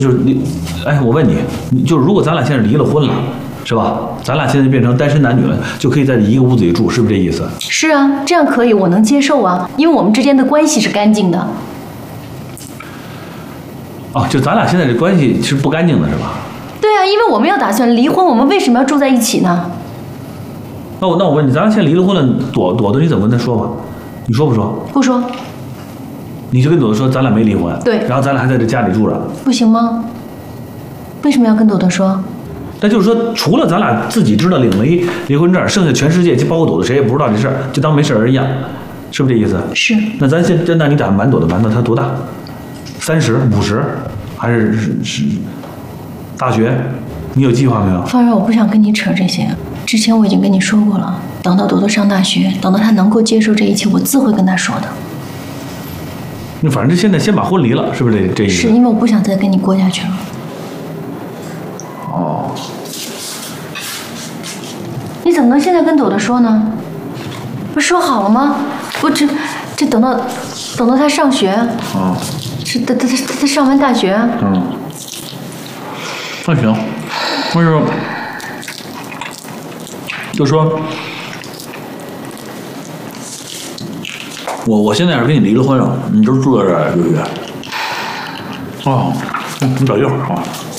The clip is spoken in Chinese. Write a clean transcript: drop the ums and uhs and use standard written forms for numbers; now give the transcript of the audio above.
就是你，哎，我问你，就是如果咱俩现在离了婚了，是吧？咱俩现在变成单身男女了，就可以在一个屋子里住，是不是这意思？ 是啊，这样可以，我能接受啊，因为我们之间的关系是干净的。 哦，就咱俩现在这关系是不干净的，是吧？ 对啊，因为我们要打算离婚，我们为什么要住在一起呢？ 那我问你，咱俩现在离了婚了，朵朵你怎么跟他说吧？你说不说？ 不说。 你就跟朵朵说咱俩没离婚， 对， 然后咱俩还在这家里住着， 不行吗？为什么要跟朵朵说？ 那就是说，除了咱俩自己知道领了一离婚证，剩下全世界就包括朵朵谁也不知道这事儿，就当没事人一样，是不是这意思？ 是。 那咱现在你打瞒朵的瞒到他多大？30、50，还是大学？你有计划没有？ 方然，我不想跟你扯这些。之前我已经跟你说过了，等到朵朵上大学，等到她能够接受这一切，我自会跟她说的。 那反正现在先把婚离了，是不是这意思？ 是因为我不想再跟你过下去了。 哦。 你怎么能现在跟朵朵说呢？不是说好了吗？不，这等到她上学。 哦。 是她上完大学。 嗯。那行，但是就说，我现在要是跟你离了婚了，你就住在这儿1个月。哦，你等一会儿啊。